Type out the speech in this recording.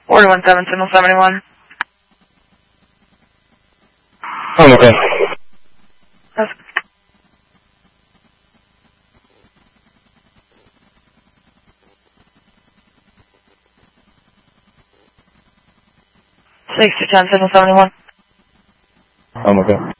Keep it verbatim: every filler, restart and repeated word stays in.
four one seven, signal seventy-one. I'm okay. That's six two ten, signal seventy-one. I'm okay.